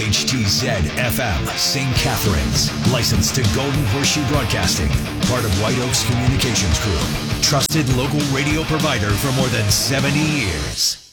WHTZ FM, St. Catharines. Licensed to Golden Horseshoe Broadcasting. Part of White Oaks Communications Group. Trusted local radio provider for more than 70 years.